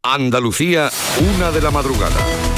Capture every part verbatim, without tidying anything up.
Andalucía, una de la madrugada.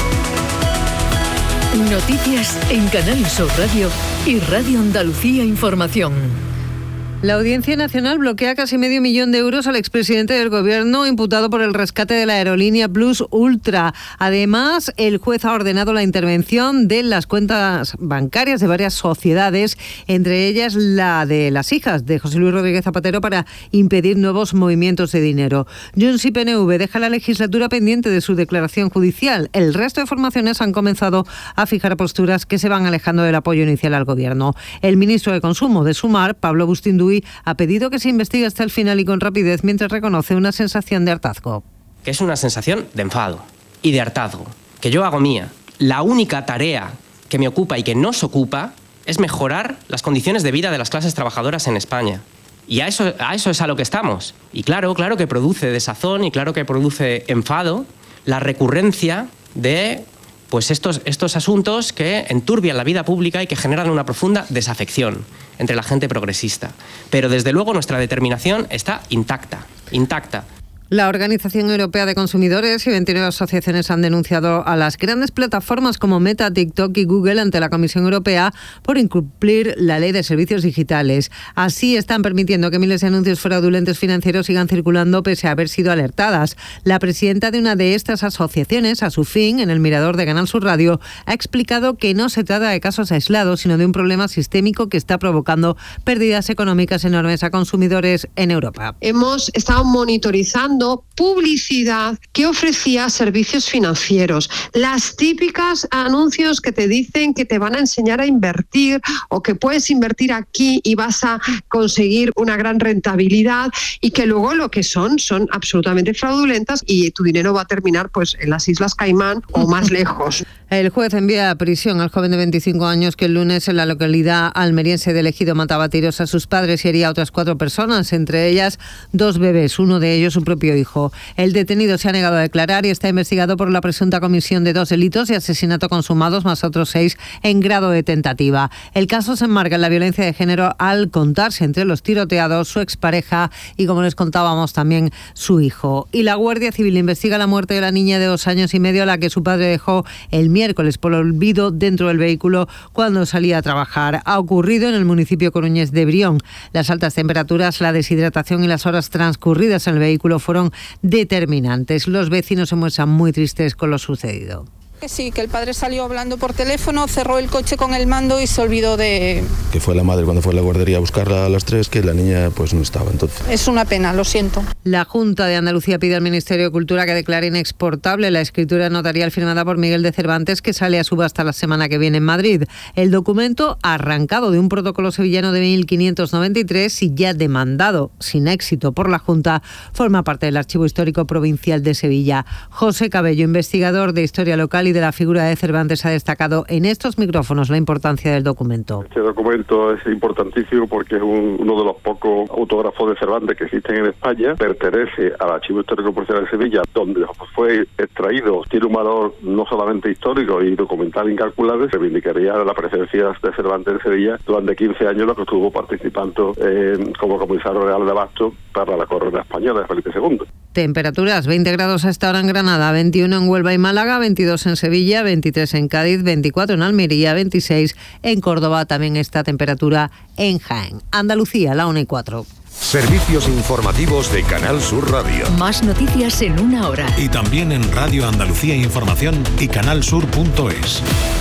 Noticias en Canal Sur Radio y Radio Andalucía Información. La Audiencia Nacional bloquea casi medio millón de euros al expresidente del Gobierno imputado por el rescate de la aerolínea Plus Ultra. Además, el juez ha ordenado la intervención de las cuentas bancarias de varias sociedades, entre ellas la de las hijas de José Luis Rodríguez Zapatero, para impedir nuevos movimientos de dinero. Junts y P N V deja la legislatura pendiente de su declaración judicial. El resto de formaciones han comenzado a fijar posturas que se van alejando del apoyo inicial al Gobierno. El ministro de Consumo de Sumar, Pablo Bustinduy, ha pedido que se investigue hasta el final y con rapidez, mientras reconoce una sensación de hartazgo. Que es una sensación de enfado y de hartazgo, que yo hago mía. La única tarea que me ocupa y que nos ocupa es mejorar las condiciones de vida de las clases trabajadoras en España. Y a eso, a eso es a lo que estamos. Y claro, claro que produce desazón y claro que produce enfado la recurrencia de pues estos, estos asuntos que enturbian la vida pública y que generan una profunda desafección entre la gente progresista. Pero desde luego nuestra determinación está intacta, intacta. La Organización Europea de Consumidores y veintinueve asociaciones han denunciado a las grandes plataformas como Meta, TikTok y Google ante la Comisión Europea por incumplir la Ley de Servicios Digitales. Así están permitiendo que miles de anuncios fraudulentos financieros sigan circulando pese a haber sido alertadas. La presidenta de una de estas asociaciones, a su fin, en el Mirador de Canal Sur Radio, ha explicado que no se trata de casos aislados, sino de un problema sistémico que está provocando pérdidas económicas enormes a consumidores en Europa. Hemos estado monitorizando publicidad que ofrecía servicios financieros, las típicas anuncios que te dicen que te van a enseñar a invertir o que puedes invertir aquí y vas a conseguir una gran rentabilidad, y que luego lo que son son absolutamente fraudulentas y tu dinero va a terminar pues en las Islas Caimán o más lejos. El juez envía a prisión al joven de veinticinco años que el lunes en la localidad almeriense de Ejido mataba a tiros a sus padres y hería a otras cuatro personas, entre ellas dos bebés, uno de ellos su propio hijo. El detenido se ha negado a declarar y está investigado por la presunta comisión de dos delitos de asesinato consumados más otros seis en grado de tentativa. El caso se enmarca en la violencia de género al contarse entre los tiroteados su expareja y, como les contábamos, también su hijo. Y la Guardia Civil investiga la muerte de la niña de dos años y medio a la que su padre dejó el miércoles por olvido dentro del vehículo cuando salía a trabajar. Ha ocurrido en el municipio coruñés de Brión. Las altas temperaturas, la deshidratación y las horas transcurridas en el vehículo fueron determinantes. Los vecinos se muestran muy tristes con lo sucedido. Que sí, que el padre salió hablando por teléfono, cerró el coche con el mando y se olvidó de... Que fue la madre cuando fue a la guardería a buscarla a las tres, que la niña pues no estaba entonces. Es una pena, lo siento. La Junta de Andalucía pide al Ministerio de Cultura que declare inexportable la escritura notarial firmada por Miguel de Cervantes, que sale a subasta la semana que viene en Madrid. El documento, arrancado de un protocolo sevillano de mil quinientos noventa y tres y ya demandado sin éxito por la Junta, forma parte del Archivo Histórico Provincial de Sevilla. José Cabello, investigador de Historia Local y de la figura de Cervantes, ha destacado en estos micrófonos la importancia del documento. Este documento es importantísimo porque es un, uno de los pocos autógrafos de Cervantes que existen en España. Pertenece al Archivo Histórico Provincial de Sevilla, donde fue extraído. Tiene un valor no solamente histórico y documental incalculable. Se reivindicaría la presencia de Cervantes en Sevilla durante quince años, lo que estuvo participando eh, como comisario real de abasto para la corona española de Felipe segundo. Temperaturas: veinte grados a esta hora en Granada, veintiuno en Huelva y Málaga, veintidós en Sevilla, veintitrés en Cádiz, veinticuatro en Almería, veintiséis en Córdoba. También esta temperatura en Jaén. Andalucía, la una y cuatro. Servicios informativos de Canal Sur Radio. Más noticias en una hora. Y también en Radio Andalucía Información y canalsur punto es.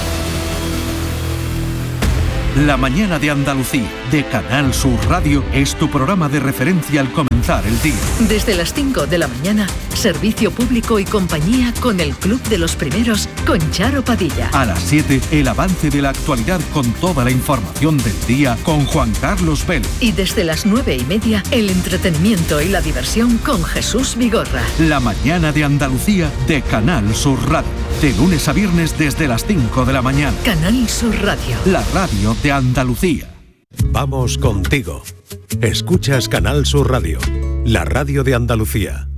La mañana de Andalucía, de Canal Sur Radio, es tu programa de referencia al comenzar el día. Desde las cinco de la mañana, servicio público y compañía con el Club de los Primeros, con Charo Padilla. A las siete, el avance de la actualidad con toda la información del día, con Juan Carlos Vélez. Y desde las nueve y media, el entretenimiento y la diversión con Jesús Vigorra. La mañana de Andalucía, de Canal Sur Radio. De lunes a viernes desde las cinco de la mañana. Canal Sur Radio. La radio de Andalucía. Vamos contigo. Escuchas Canal Sur Radio, la radio de Andalucía.